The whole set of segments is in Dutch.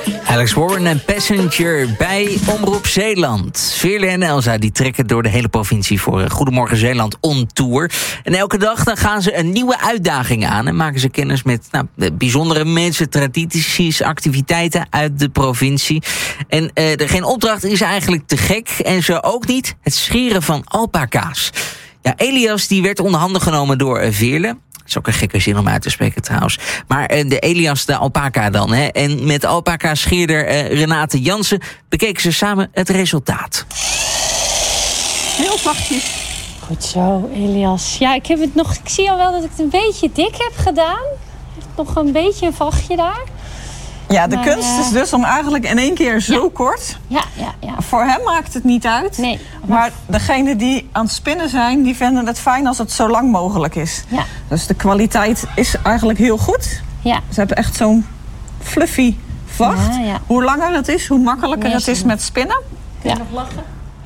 Alex Warren en Passenger bij Omroep Zeeland. Veerle en Elsa die trekken door de hele provincie voor Goedemorgen Zeeland on tour. En elke dag dan gaan ze een nieuwe uitdaging aan en maken ze kennis met bijzondere mensen, tradities, activiteiten uit de provincie. En geen opdracht is eigenlijk te gek en zo ook niet het scheren van alpaca's. Ja, Elias die werd onder handen genomen door Veerle. Dat is ook een gekke zin om uit te spreken trouwens. Maar de Elias, de alpaca dan. Hè? En met alpaca-scheerder Renate Jansen bekeken ze samen het resultaat. Heel zachtjes. Goed zo, Elias. Ja, ik zie al wel dat ik het een beetje dik heb gedaan. Nog een beetje een vachtje daar. Ja, de kunst is dus om eigenlijk in één keer zo kort. Ja. Voor hem maakt het niet uit. Nee. Maar degenen die aan het spinnen zijn, die vinden het fijn als het zo lang mogelijk is. Ja. Dus de kwaliteit is eigenlijk heel goed. Ja. Ze hebben echt zo'n fluffy vacht. Ja. Hoe langer het is, hoe makkelijker het is met spinnen. Kun je nog lachen?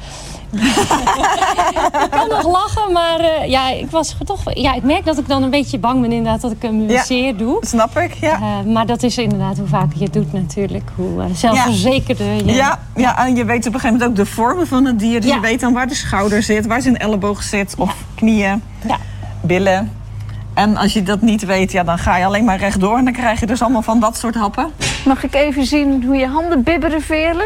Ik kan nog lachen, maar ik merk dat ik dan een beetje bang ben inderdaad dat ik hem zeer doe. Snap ik, ja. Maar dat is inderdaad hoe vaker je het doet natuurlijk, hoe zelfverzekerder je... Ja, en je weet op een gegeven moment ook de vormen van het dier. Dus je weet dan waar de schouder zit, waar zijn elleboog zit of knieën, billen. En als je dat niet weet, dan ga je alleen maar rechtdoor en dan krijg je dus allemaal van dat soort happen. Mag ik even zien hoe je handen bibberen, Veerle?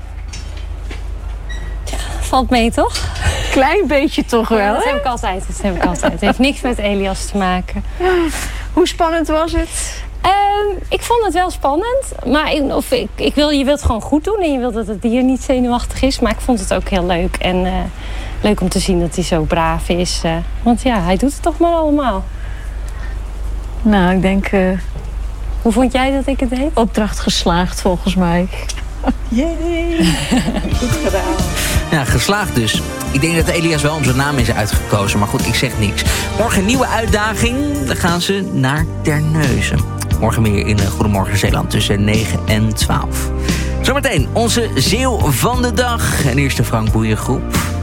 Valt mee, toch? Klein beetje toch wel, dat heb ik altijd. Het heeft niks met Elias te maken. Hoe spannend was het? Ik vond het wel spannend. Maar je wilt het gewoon goed doen. En je wilt dat het dier niet zenuwachtig is. Maar ik vond het ook heel leuk. En leuk om te zien dat hij zo braaf is. Want hij doet het toch maar allemaal. Nou, ik denk... Hoe vond jij dat ik het deed? Opdracht geslaagd, volgens mij. Jee, goed gedaan. Ja, geslaagd dus. Ik denk dat Elias wel om zijn naam is uitgekozen. Maar goed, ik zeg niks. Morgen een nieuwe uitdaging. Dan gaan ze naar Terneuzen. Morgen weer in Goedemorgen Zeeland tussen 9 en 12. Zometeen onze Zeeuw van de dag. En eerst de Frank Boeien groep.